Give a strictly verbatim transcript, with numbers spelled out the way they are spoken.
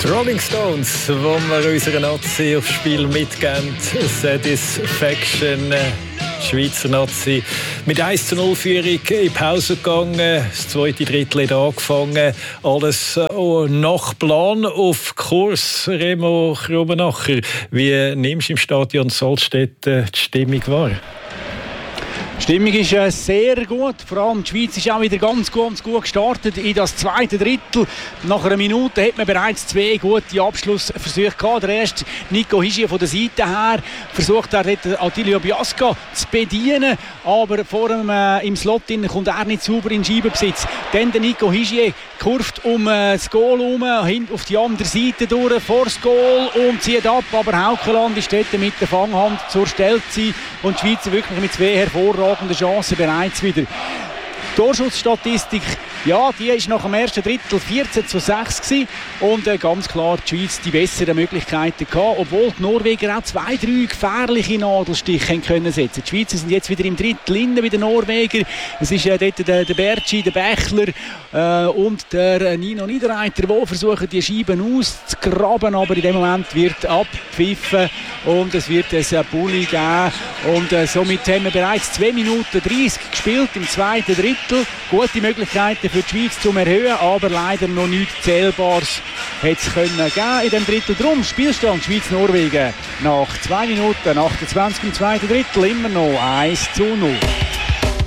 Die Rolling Stones, wo wir unserer Nazi aufs Spiel mitgeben, Satisfaction, Schweizer Nazi, mit eins zu null Führung in die Pause gegangen, das zweite Drittel hat angefangen, alles nach Plan auf Kurs. Remo Krummenacher, wie nimmst du im Stadion Salzstetten die Stimmung wahr? Die Stimmung ist äh, sehr gut, vor allem die Schweiz ist auch wieder ganz, ganz gut gestartet in das zweite Drittel. Nach einer Minute hat man bereits zwei gute Abschlussversuche gehabt. Der erste, Nico Hischier von der Seite her, versucht er dort Attilio Biasca zu bedienen, aber vor dem, äh, im Slot kommt er nicht sauber in Scheibenbesitz. Dann der Nico Hischier kurvt um äh, das Goal herum, hin auf die andere Seite durch, vor das Goal und zieht ab, aber Haukeland ist dort mit der Fanghand zur Stelle und die Schweizer wirklich mit zwei hervorragenden Chancen bereits wieder. Die Torschussstatistik, ja, die ist nach dem ersten Drittel vierzehn zu sechs gewesen und äh, ganz klar die Schweiz die besseren Möglichkeiten gehabt, obwohl die Norweger auch zwei, drei gefährliche Nadelstiche können setzen. Die Schweizer sind jetzt wieder im Drittel innen wie der Norweger. Es ist äh, dort der, der Bertschi, der Bächler äh, und der äh, Nino Niederreiter, die versuchen die Scheiben auszugraben, aber in dem Moment wird abgepfiffen und es wird ein äh, Bulli geben und äh, somit haben wir bereits zwei Minuten dreißig gespielt im zweiten Drittel. Gute Möglichkeiten für die Schweiz zum Erhöhen, aber leider noch nichts Zählbares hätte es können geben in dem Drittel. Drum Spielstand Schweiz-Norwegen nach zwei Minuten achtundzwanzig im zweiten Drittel immer noch eins zu null.